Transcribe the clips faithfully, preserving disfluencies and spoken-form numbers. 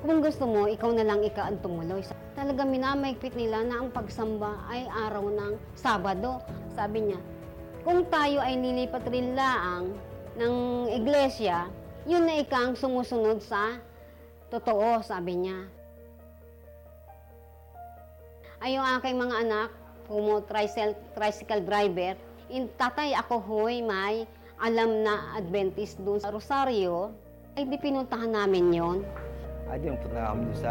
kung gusto mo, ikaw na lang ika ang tumuloy. Talaga minamahigpit nila na ang pagsamba ay araw ng Sabado. Sabi niya, kung tayo ay lilipat rin laang ng iglesia, yun na ikang sumusunod sa totoo, sabi niya. Ay yung aking mga anak, kumo tricycle, tricycle driver, in tatay ako hoy may alam na Adventist doon sa Rosario, ay di pinuntahan namin yon. Ay di punta kami sa,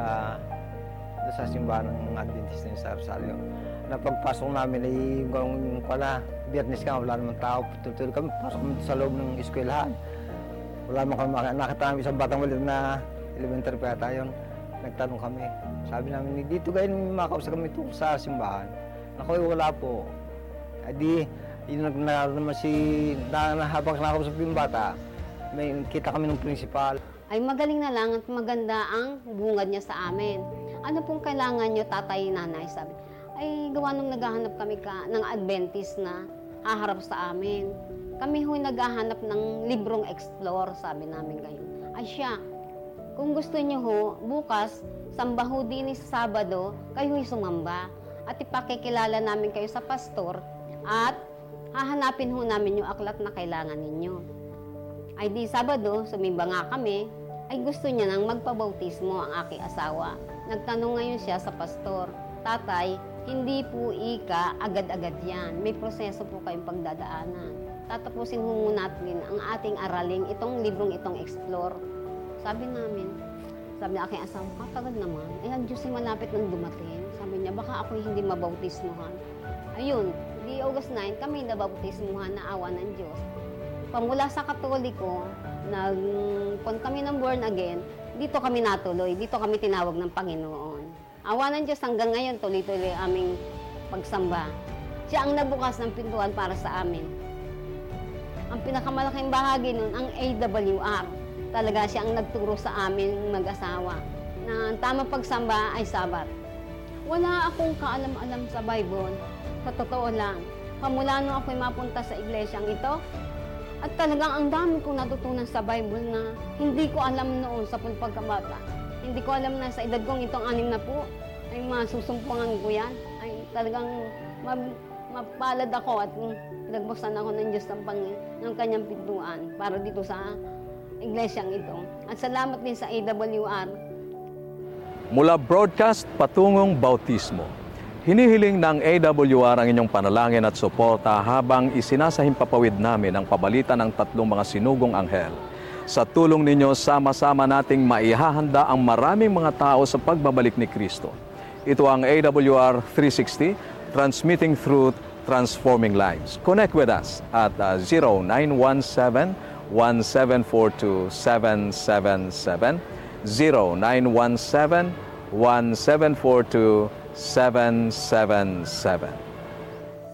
sa simbahan ng Adventist na sa Rosario. Napagpasok namin ay yung pala, Biyernes ka, wala namang tao. Tuloy kami, pasok kami sa loob ng eskwelahan. Wala naman kami, nakita namin isang batang walit na elementary pa yata yun. Nagtanong kami. Sabi namin, dito kayo makausap kami ito sa simbahan. Naku, wala po. Ay di, yun naman si, na, habang nakausap yung bata, may kita kami ng principal. Ay magaling na lang at maganda ang bungad niya sa amin. Ano pong kailangan niyo, tatay, nanay? Sabi, ay gawa nung naghahanap kami ka, ng Adventist na haharap sa amin. Kami ho'y naghahanap ng librong explore, sabi namin ngayon. Ay siya, kung gusto niyo ho, bukas, sambaho din sa Sabado, kayo'y sumamba. At ipakikilala namin kayo sa pastor at hahanapin ho namin yung aklat na kailangan ninyo. Ay di Sabado, sumimba nga kami, ay gusto niya nang magpabautismo ang aking asawa. Nagtanong ngayon siya sa pastor, tatay, hindi po ika agad-agad yan. May proseso po kayong pagdadaanan. Tatapusin ho muna natin ang ating araling itong librong itong explore. Sabi namin, sabi na aking asawa, katagal naman. Eh, ang Diyos ay malapit nang dumating. Sabi niya, baka ako'y hindi mabautismuhan. Ayun, di August nine, kami nabautismuhan na awa ng Diyos. Pamula sa Katoliko, nagpun kami ng born again, dito kami natuloy, dito kami tinawag ng Panginoon. Awa ng Diyos hanggang ngayon, tuloy-tuloy aming pagsamba. Siya ang nabukas ng pintuan para sa amin. Ang pinakamalaking bahagi nun, ang A W R. Talaga siya ang nagturo sa amin mag-asawa na ang tamang pagsamba ay Sabat. Wala akong kaalam-alam sa Bible. Sa totoo lang, pamula nung ako'y mapunta sa iglesyang ito, at talagang ang dami kong natutunan sa Bible na hindi ko alam noon sa pagkabata. Hindi ko alam na sa edad kong itong anim na po, ay masusumpungan ko yan. Ay talagang mab- mapalad ako at pinagbuksan ako ng Diyos ng, pang- ng kanyang pintuan para dito sa iglesyang ito. At salamat din sa A W R. Mula broadcast patungong bautismo, hinihiling ng A W R ang inyong panalangin at suporta habang isinasahimpapawid namin ang pabalita ng tatlong mga sinugong anghel. Sa tulong ninyo, sama-sama nating maihahanda ang maraming mga tao sa pagbabalik ni Kristo. Ito ang A W R three sixty, transmitting truth, transforming lives. Connect with us at uh, zero nine one seven, one seven four two, seven seven seven, zero nine one seven, one seven four two, seven seven seven.